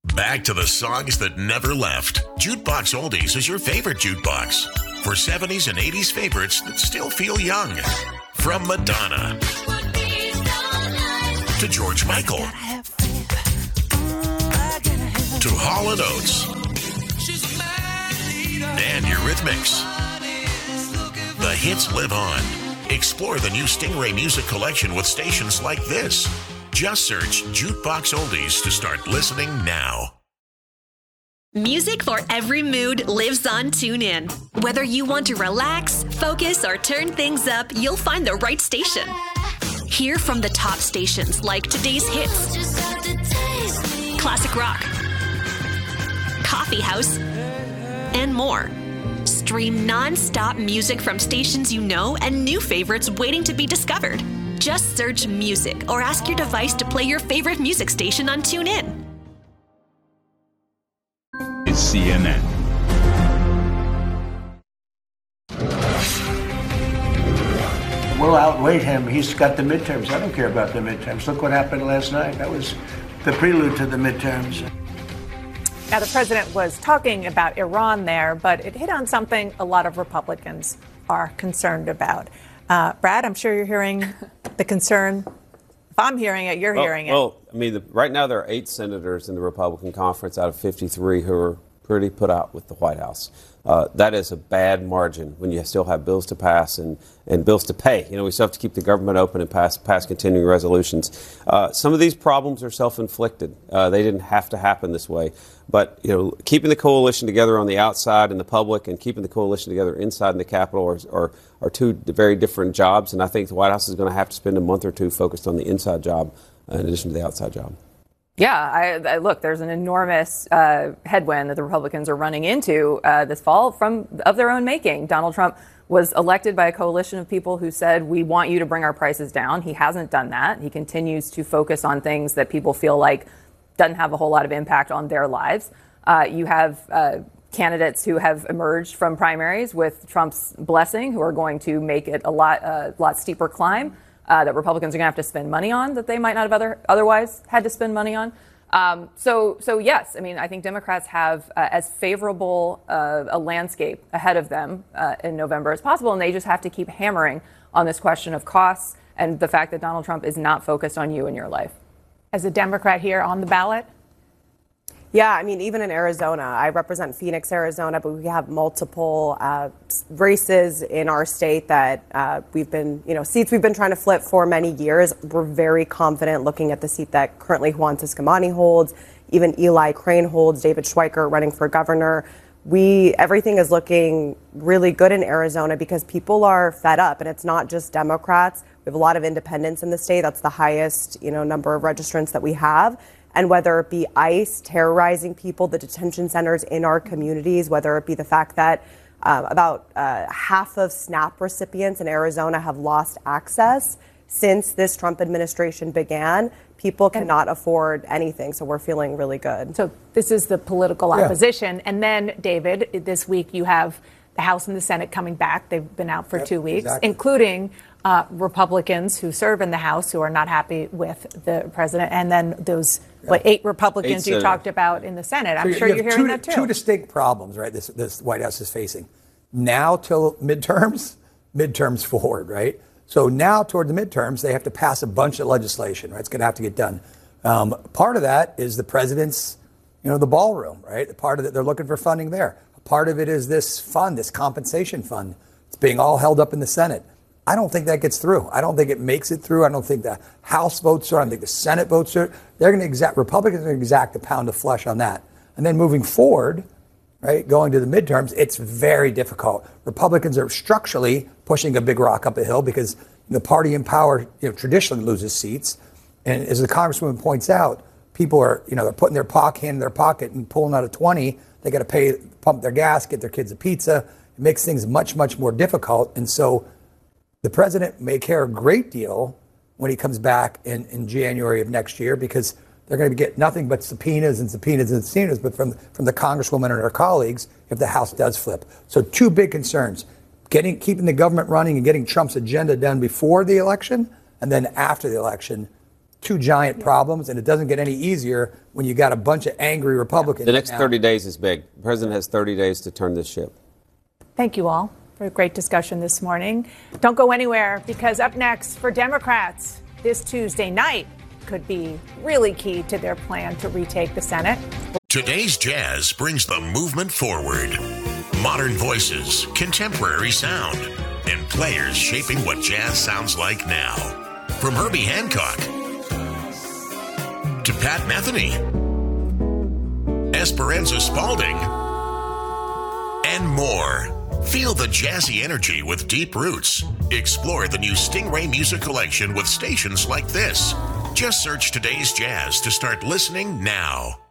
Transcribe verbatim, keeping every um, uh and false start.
Back to the songs that never left. Jukebox Oldies is your favorite jukebox. For seventies and eighties favorites that still feel young. From Madonna to George Michael to Hall and Oates and Eurythmics. The hits live on. Explore the new Stingray Music Collection with stations like this. Just search Jukebox Oldies to start listening now. Music for every mood lives on TuneIn. Whether you want to relax, focus, or turn things up, you'll find the right station. Hear from the top stations like today's hits, classic rock, coffee house, and more. Stream non-stop music from stations you know and new favorites waiting to be discovered. Just search music or ask your device to play your favorite music station on TuneIn. It's C N N. We'll outweight him. He's got the midterms. I don't care about the midterms. Look what happened last night. That was the prelude to the midterms. Now, the president was talking about Iran there, but it hit on something a lot of Republicans are concerned about. Uh, Brad, I'm sure you're hearing the concern. If I'm hearing it, you're well, hearing it. Well, I mean, the, right now there are eight senators in the Republican conference out of fifty-three who are pretty put out with the White House. Uh, that is a bad margin when you still have bills to pass and, and bills to pay. You know, we still have to keep the government open and pass, pass continuing resolutions. Uh, some of these problems are self-inflicted. Uh, they didn't have to happen this way. But, you know, keeping the coalition together on the outside in the public and keeping the coalition together inside in the Capitol are, are, are two very different jobs. And I think the White House is going to have to spend a month or two focused on the inside job in addition to the outside job. Yeah, I, I, look, there's an enormous uh, headwind that the Republicans are running into uh, this fall from of their own making. Donald Trump was elected by a coalition of people who said, we want you to bring our prices down. He hasn't done that. He continues to focus on things that people feel like doesn't have a whole lot of impact on their lives. Uh, you have uh, candidates who have emerged from primaries with Trump's blessing, who are going to make it a lot, uh, lot steeper climb. Uh, that Republicans are going to have to spend money on that they might not have other, otherwise had to spend money on. Um, so, so yes, I mean, I think Democrats have uh, as favorable uh, a landscape ahead of them uh, in November as possible, and they just have to keep hammering on this question of costs and the fact that Donald Trump is not focused on you and your life. As a Democrat here on the ballot? Yeah, I mean, even in Arizona, I represent Phoenix, Arizona, but we have multiple uh, races in our state that uh, we've been, you know, seats we've been trying to flip for many years. We're very confident looking at the seat that currently Juan Ciscomani holds, even Eli Crane holds, David Schweiker running for governor. We, everything is looking really good in Arizona because people are fed up, and it's not just Democrats. We have a lot of independents in the state. That's the highest, you know, number of registrants that we have. And whether it be ICE terrorizing people, the detention centers in our communities, whether it be the fact that uh, about uh, half of SNAP recipients in Arizona have lost access since this Trump administration began, people cannot afford anything. So we're feeling really good. So this is the political Yeah. opposition. And then, David, this week you have the House and the Senate coming back. They've been out for Yep, two weeks, exactly. including uh, Republicans who serve in the House who are not happy with the president. And then those, what, eight Republicans Eight you senators. talked about in the Senate. I'm So sure you you're have hearing two, that too. Two distinct problems, right, this, this White House is facing. Now till midterms, midterms forward, right? So now toward the midterms, they have to pass a bunch of legislation, right? It's going to have to get done. Um, part of that is the president's, you know, the ballroom, right? Part of it, they're looking for funding there. Part of it is this fund, this compensation fund. It's being all held up in the Senate. I don't think that gets through. I don't think it makes it through. I don't think the House votes are. I don't think the Senate votes are. They're going to exact, Republicans are going to exact a pound of flesh on that. And then moving forward, right, going to the midterms, it's very difficult. Republicans are structurally pushing a big rock up a hill because the party in power, you know, traditionally loses seats. And as the Congresswoman points out, people are, you know, they're putting their pocket hand in their pocket and pulling out a twenty. They got to pay, pump their gas, get their kids a pizza. It makes things much, much more difficult. And so the president may care a great deal when he comes back in, in January of next year because they're going to get nothing but subpoenas and subpoenas and subpoenas, but from, from the Congresswoman and her colleagues if the House does flip. So two big concerns, getting keeping the government running and getting Trump's agenda done before the election, and then after the election, two giant problems, and it doesn't get any easier when you got a bunch of angry Republicans. The next now. thirty days is big. The president has thirty days to turn this ship. Thank you all for a great discussion this morning. Don't go anywhere, because up next for Democrats this Tuesday night could be really key to their plan to retake the Senate. Today's Jazz brings the movement forward. Modern voices, contemporary sound, and players shaping what jazz sounds like now. From Herbie Hancock to Pat Metheny, Esperanza Spalding, and more. Feel the jazzy energy with deep roots. Explore the new Stingray Music Collection with stations like this. Just search Today's Jazz to start listening now.